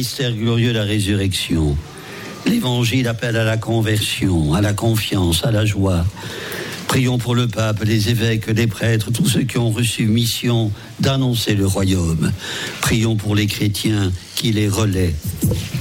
mystère glorieux de la résurrection. L'Évangile appelle à la conversion, à la confiance, à la joie. Prions pour le pape, les évêques, les prêtres, tous ceux qui ont reçu mission d'annoncer le royaume. Prions pour les chrétiens qui les relaient.